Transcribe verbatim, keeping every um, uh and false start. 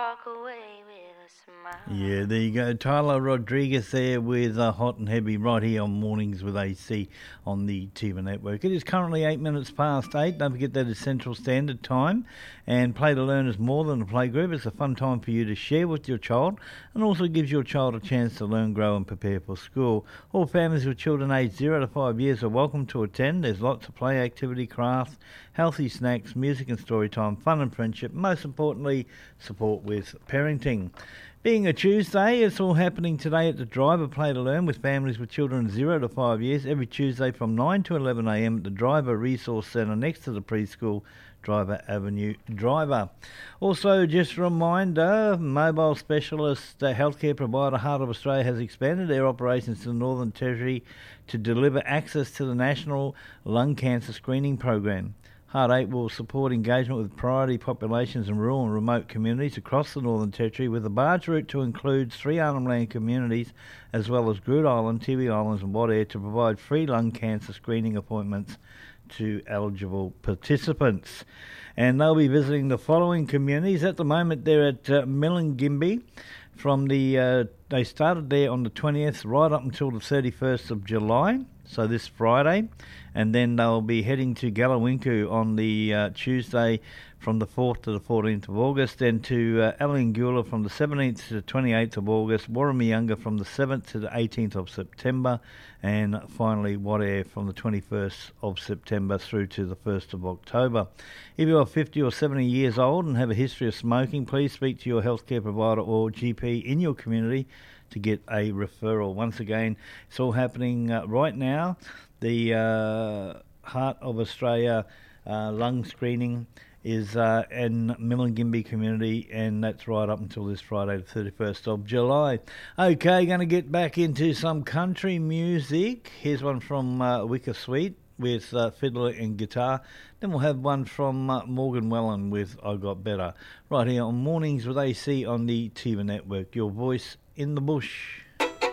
walk away with a smile. Yeah, there you go. Tyler Rodriguez there with uh, Hot and Heavy right here on Mornings with A C on the T V Network. It is currently eight minutes past eight. Don't forget that is Central Standard Time. And Play to Learn is more than a playgroup. It's a fun time for you to share with your child and also gives your child a chance to learn, grow and prepare for school. All families with children aged zero to five years are welcome to attend. There's lots of play activity, crafts, healthy snacks, music and story time, fun and friendship. Most importantly, support with parenting. Being a Tuesday, it's all happening today at the Driver Play to Learn with families with children zero to five years every Tuesday from nine to eleven a m at the Driver Resource Centre next to the preschool, Driver Avenue Driver. Also, just a reminder, mobile specialist uh, healthcare provider Heart of Australia has expanded their operations to the Northern Territory to deliver access to the National Lung Cancer Screening Program. Heart eight will support engagement with priority populations in rural and remote communities across the Northern Territory with a barge route to include three Arnhem Land communities as well as Groote Island, Tiwi Islands and Wadair to provide free lung cancer screening appointments to eligible participants. And they'll be visiting the following communities. At the moment they're at uh, Milingimbi. From the uh, they started there on the twentieth right up until the thirty-first of July, so this Friday, and then they'll be heading to Galawinku on the uh, Tuesday from the fourth to the fourteenth of August, then to uh, Alangula from the seventeenth to the twenty-eighth of August, Warramayunga from the seventh to the eighteenth of September, and finally Wadair from the twenty-first of September through to the first of October. If you are fifty or seventy years old and have a history of smoking, please speak to your healthcare provider or G P in your community to get a referral. Once again, it's all happening uh, right now. The uh, Heart of Australia uh, lung screening is uh, in Milingimbi community, and that's right up until this Friday, the thirty-first of July. Okay, going to get back into some country music. Here's one from uh, Wicker Sweet with uh, fiddle and guitar. Then we'll have one from uh, Morgan Wallen with I Got Better. Right here on Mornings with A C on the T V Network. Your voice in the bush.